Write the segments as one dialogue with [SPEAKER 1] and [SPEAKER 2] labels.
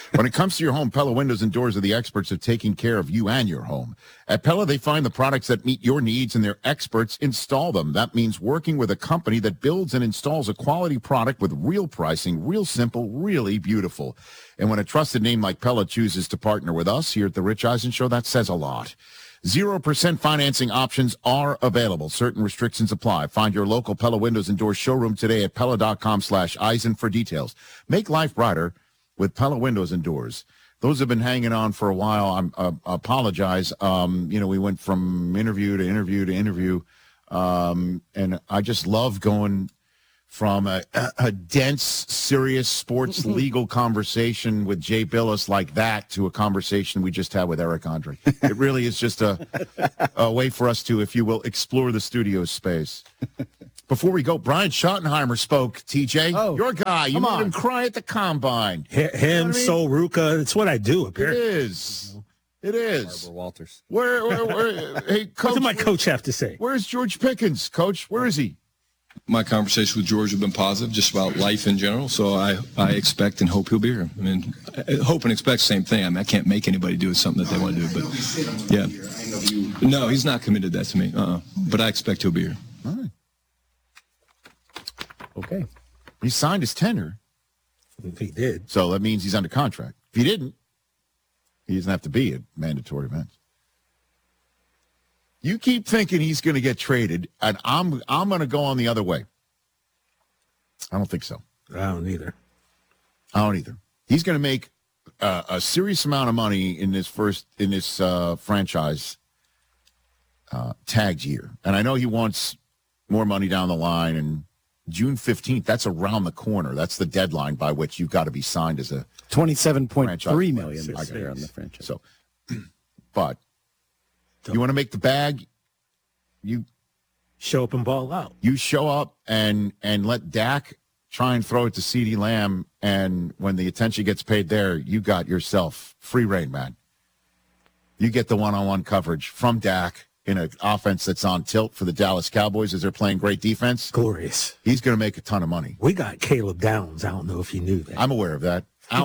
[SPEAKER 1] When it comes to your home, Pella Windows and Doors are the experts of taking care of you and your home. At Pella, they find the products that meet your needs, and their experts install them. That means working with a company that builds and installs a quality product with real pricing, real simple, really beautiful. And when a trusted name like Pella chooses to partner with us here at The Rich Eisen Show, that says a lot. 0% financing options are available. Certain restrictions apply. Find your local Pella Windows and Doors showroom today at Pella.com/Eisen for details. Make life brighter with Pella Windows and Doors. Those have been hanging on for a while. I apologize. We went from interview to interview to interview. And I just love going from a dense, serious sports legal conversation with Jay Billis like that to a conversation we just had with Eric Andre. It really is just a way for us to, if you will, explore the studio space. Before we go, Brian Schottenheimer spoke, TJ. Oh, your guy. You made him cry at the combine.
[SPEAKER 2] Him, Sol Ruka. It's what I do, apparently.
[SPEAKER 1] It is.
[SPEAKER 3] Barbara Walters.
[SPEAKER 1] Where hey, Coach.
[SPEAKER 2] What did my coach have to say?
[SPEAKER 1] Where's George Pickens, Coach? Where is he?
[SPEAKER 4] My conversations with George have been positive, just about life in general. So I expect and hope he'll be here. I mean, hope and expect same thing. I mean, I can't make anybody do something that they want to do, but yeah. No, he's not committed that to me. But I expect he'll be here.
[SPEAKER 1] All right.
[SPEAKER 2] Okay.
[SPEAKER 1] He signed his tenure.
[SPEAKER 2] If he did.
[SPEAKER 1] So that means he's under contract. If he didn't, he doesn't have to be at mandatory events. You keep thinking he's going to get traded, and I'm going to go on the other way. I don't think so.
[SPEAKER 2] I don't either.
[SPEAKER 1] He's going to make a serious amount of money in this franchise tagged year. And I know he wants more money down the line, and June 15th, that's around the corner. That's the deadline by which you've got to be signed as a
[SPEAKER 3] $27.3 million this year on the franchise.
[SPEAKER 1] So, but you want to make the bag, you
[SPEAKER 2] show up and ball out.
[SPEAKER 1] You show up and let Dak try and throw it to CeeDee Lamb, and when the attention gets paid there, you got yourself free reign, man. You get the one-on-one coverage from Dak in an offense that's on tilt for the Dallas Cowboys as they're playing great defense.
[SPEAKER 2] Glorious.
[SPEAKER 1] He's going to make a ton of money.
[SPEAKER 2] We got Caleb Downs. I don't know if you knew that.
[SPEAKER 1] I'm aware of that.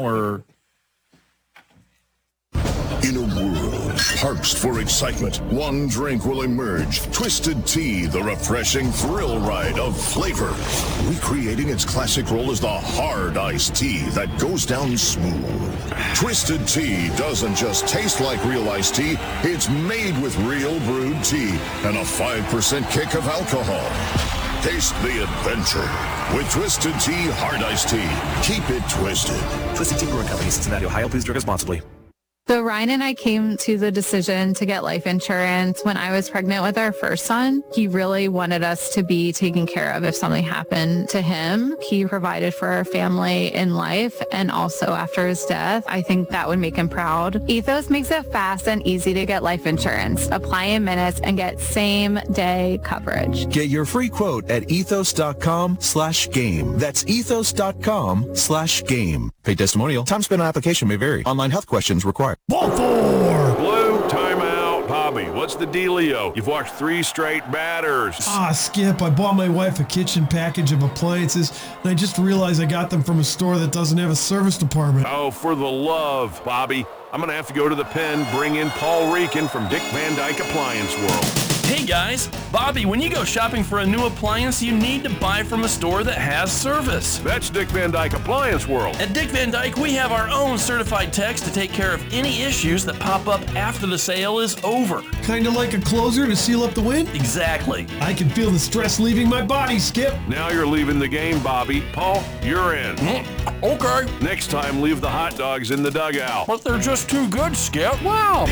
[SPEAKER 5] In a world parched for excitement, one drink will emerge. Twisted Tea, the refreshing thrill ride of flavor. Recreating its classic role as the hard iced tea that goes down smooth. Twisted Tea doesn't just taste like real iced tea, it's made with real brewed tea and a 5% kick of alcohol. Taste the adventure with Twisted Tea Hard Iced Tea. Keep it twisted.
[SPEAKER 6] Twisted Tea Brewing Company, Cincinnati, Ohio. Please drink responsibly.
[SPEAKER 7] So Ryan and I came to the decision to get life insurance when I was pregnant with our first son. He really wanted us to be taken care of if something happened to him. He provided for our family in life and also after his death. I think that would make him proud. Ethos makes it fast and easy to get life insurance. Apply in minutes and get same-day coverage.
[SPEAKER 6] Get your free quote at ethos.com/game. That's ethos.com/game. Pay testimonial. Time spent on application may vary. Online health questions required.
[SPEAKER 8] Ball 4.
[SPEAKER 9] Blue, timeout. Bobby, what's the dealio? You've watched 3 straight batters.
[SPEAKER 8] Skip, I bought my wife a kitchen package of appliances, and I just realized I got them from a store that doesn't have a service department.
[SPEAKER 9] Oh, for the love, Bobby. I'm going to have to go to the pen, bring in Paul Reekin from Dick Van Dyke Appliance World.
[SPEAKER 10] Hey guys, Bobby, when you go shopping for a new appliance, you need to buy from a store that has service.
[SPEAKER 9] That's Dick Van Dyke Appliance World.
[SPEAKER 10] At Dick Van Dyke, we have our own certified techs to take care of any issues that pop up after the sale is over.
[SPEAKER 8] Kind of like a closer to seal up the wind?
[SPEAKER 10] Exactly.
[SPEAKER 8] I can feel the stress leaving my body, Skip.
[SPEAKER 9] Now you're leaving the game, Bobby. Paul, you're in.
[SPEAKER 10] Okay.
[SPEAKER 9] Next time, leave the hot dogs in the dugout.
[SPEAKER 10] But they're just too good, Skip.
[SPEAKER 9] Wow.